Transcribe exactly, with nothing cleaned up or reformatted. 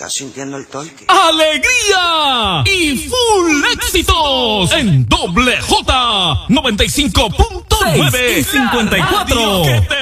¿Estás sintiendo el torque? ¡Alegría! Y full éxitos en doble J noventa y cinco punto nueve y cincuenta y cuatro.